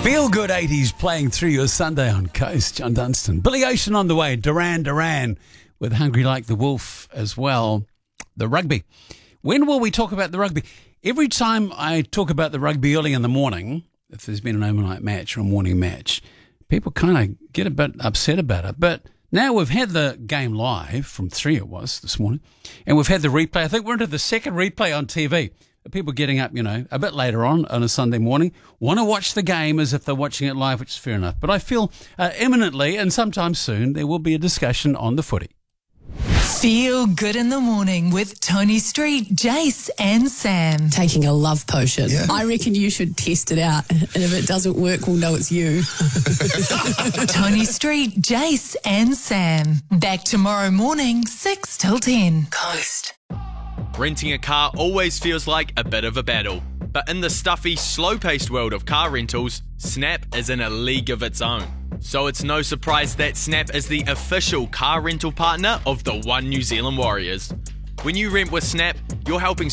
Feel good 80s playing through your Sunday on Coast. John Dunstan. Billy Ocean on the way. Duran with Hungry Like the Wolf as well. The rugby. When will we talk about the rugby? Every time I talk about the rugby early in the morning, if there's been an overnight match or a morning match, people kind of get a bit upset about it. But now we've had the game live from 3 it was this morning, and we've had the replay. I think we're into the second replay on TV. People getting up, a bit later on a Sunday morning, want to watch the game as if they're watching it live, which is fair enough. But I feel imminently and sometime soon there will be a discussion on the footy. Feel good in the morning with Tony Street, Jace and Sam. Taking a love potion. Yeah. I reckon you should test it out. And if it doesn't work, we'll know it's you. Tony Street, Jace and Sam. Back tomorrow morning, 6 till 10. Coast. Renting a car always feels like a bit of a battle. But in the stuffy, slow-paced world of car rentals, Snap is in a league of its own. So it's no surprise that Snap is the official car rental partner of the One New Zealand Warriors. When you rent with Snap, you're helping